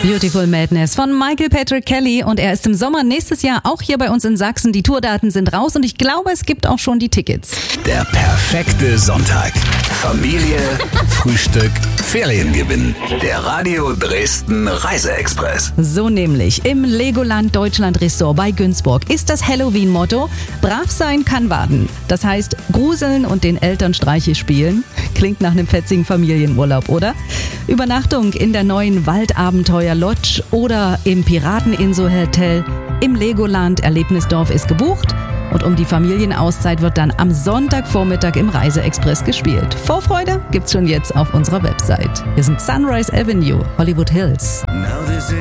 Beautiful Madness von Michael Patrick Kelly und er ist im Sommer nächstes Jahr auch hier bei uns in Sachsen. Die Tourdaten sind raus und ich glaube, es gibt auch schon die Tickets. Der perfekte Sonntag. Familie, Frühstück, Feriengewinn. Der Radio Dresden Reiseexpress. So nämlich im Legoland Deutschland Resort bei Günzburg ist das Halloween-Motto: Brav sein kann warten. Das heißt, gruseln und den Eltern Streiche spielen. Klingt nach einem fetzigen Familienurlaub, oder? Übernachtung in der neuen Waldabenteuer Lodge oder im Pirateninsel-Hotel im Legoland Erlebnisdorf ist gebucht. Und um die Familienauszeit wird dann am Sonntagvormittag im Reiseexpress gespielt. Vorfreude gibt's schon jetzt auf unserer Website. Wir sind Sunrise Avenue, Hollywood Hills.